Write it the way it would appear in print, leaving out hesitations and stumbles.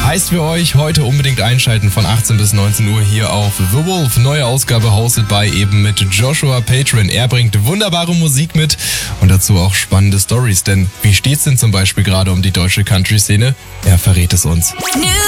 Heißt für euch, heute unbedingt einschalten von 18 bis 19 Uhr hier auf The Wolf. Neue Ausgabe hosted by eben mit Joshua Patron. Er bringt wunderbare Musik mit und dazu auch spannende Stories. Denn wie steht's denn zum Beispiel gerade um die deutsche Country-Szene? Er verrät es uns.